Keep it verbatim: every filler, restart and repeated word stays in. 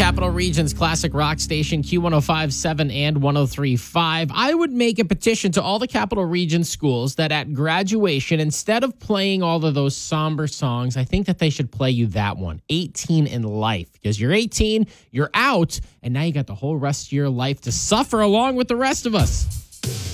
Capital Region's classic rock station, Q one oh five point seven and one oh three point five. I would make a petition to all the Capital Region schools that at graduation, instead of playing all of those somber songs, I think that they should play you that one, eighteen in Life. Because you're eighteen, you're out, and now you got the whole rest of your life to suffer along with the rest of us.